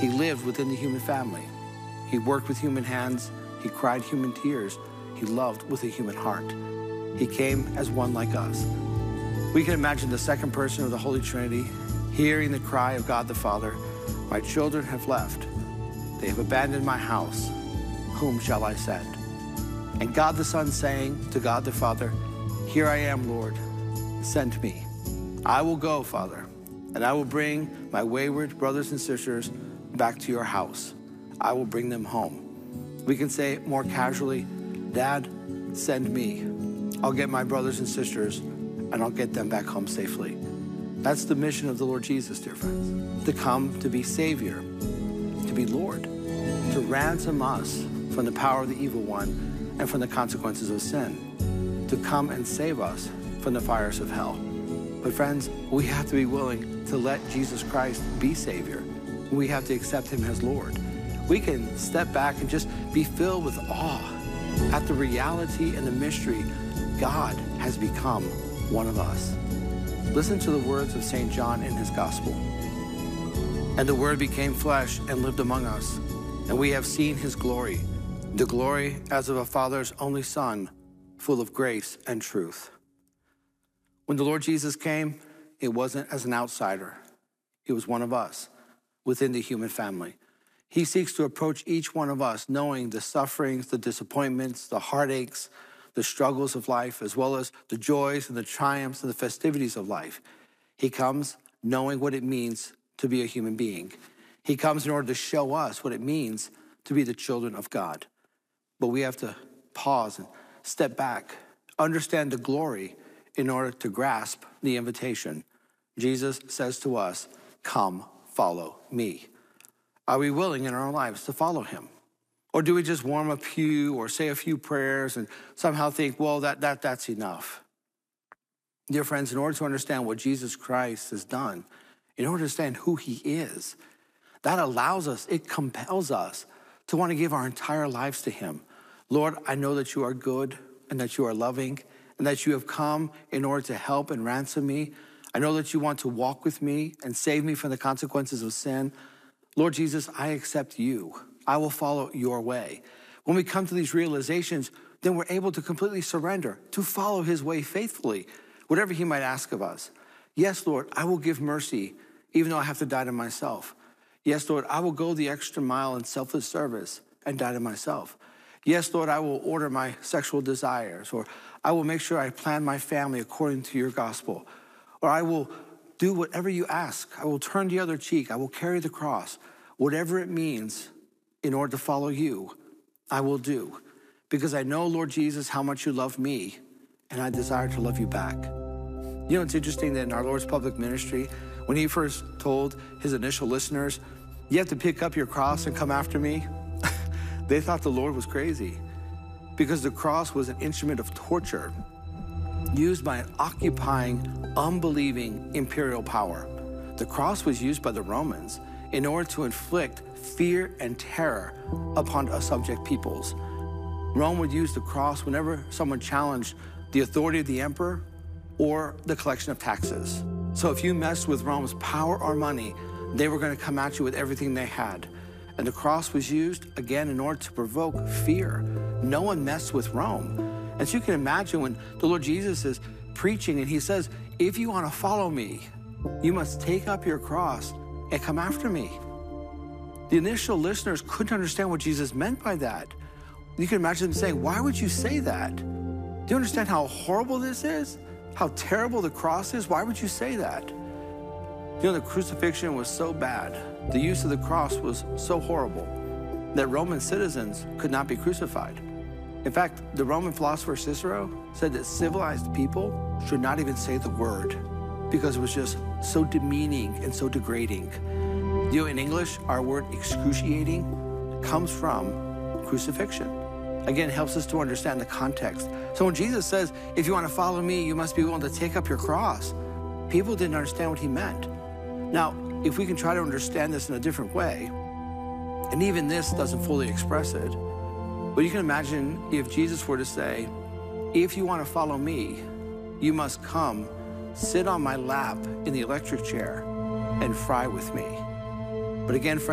He lived within the human family. He worked with human hands. He cried human tears. He loved with a human heart. He came as one like us. We can imagine the second person of the Holy Trinity hearing the cry of God the Father, "My children have left. They have abandoned my house. Whom shall I send?" And God the Son saying to God the Father, "Here I am, Lord. Send me. I will go, Father, and I will bring my wayward brothers and sisters back to your house. I will bring them home." We can say more casually, "Dad, send me. I'll get my brothers and sisters, and I'll get them back home safely." That's the mission of the Lord Jesus, dear friends, to come to be Savior, to be Lord, to ransom us from the power of the evil one and from the consequences of sin, to come and save us from the fires of hell. But friends, we have to be willing to let Jesus Christ be Savior. We have to accept him as Lord. We can step back and just be filled with awe at the reality and the mystery. God has become one of us. Listen to the words of St. John in his gospel. "And the Word became flesh and lived among us, and we have seen his glory, the glory as of a Father's only Son, full of grace and truth." When the Lord Jesus came, it wasn't as an outsider. He was one of us within the human family. He seeks to approach each one of us knowing the sufferings, the disappointments, the heartaches, the struggles of life, as well as the joys and the triumphs and the festivities of life. He comes knowing what it means to be a human being. He comes in order to show us what it means to be the children of God. But we have to pause and step back, understand the glory in order to grasp the invitation. Jesus says to us, "Come, follow me." Are we willing in our lives to follow him? Or do we just warm a pew or say a few prayers and somehow think, well, that's enough? Dear friends, in order to understand what Jesus Christ has done, in order to understand who he is, that allows us, it compels us to want to give our entire lives to him. Lord, I know that you are good and that you are loving and that you have come in order to help and ransom me. I know that you want to walk with me and save me from the consequences of sin. Lord Jesus, I accept you. I will follow your way. When we come to these realizations, then we're able to completely surrender, to follow his way faithfully, whatever he might ask of us. Yes, Lord, I will give mercy, even though I have to die to myself. Yes, Lord, I will go the extra mile in selfless service and die to myself. Yes, Lord, I will order my sexual desires, or I will make sure I plan my family according to your gospel, or I will do whatever you ask. I will turn the other cheek. I will carry the cross. Whatever it means in order to follow you, I will do. Because I know, Lord Jesus, how much you love me, and I desire to love you back. You know, it's interesting that in our Lord's public ministry, when he first told his initial listeners, "You have to pick up your cross and come after me," they thought the Lord was crazy, because the cross was an instrument of torture used by an occupying, unbelieving imperial power. The cross was used by the Romans in order to inflict fear and terror upon subject peoples. Rome would use the cross whenever someone challenged the authority of the emperor or the collection of taxes. So if you messed with Rome's power or money, they were going to come at you with everything they had. And the cross was used, again, in order to provoke fear. No one messed with Rome. And so you can imagine when the Lord Jesus is preaching and he says, "If you want to follow me, you must take up your cross and come after me." The initial listeners couldn't understand what Jesus meant by that. You can imagine them saying, "Why would you say that? Do you understand how horrible this is? How terrible the cross is? Why would you say that?" You know, the crucifixion was so bad, the use of the cross was so horrible, that Roman citizens could not be crucified. In fact, the Roman philosopher Cicero said that civilized people should not even say the word because it was just so demeaning and so degrading. You know, in English, our word excruciating comes from crucifixion. Again, it helps us to understand the context. So when Jesus says, "If you want to follow me, you must be willing to take up your cross," people didn't understand what he meant. Now, if we can try to understand this in a different way, and even this doesn't fully express it, but you can imagine if Jesus were to say, "If you want to follow me, you must come sit on my lap in the electric chair and fry with me." But again, friends,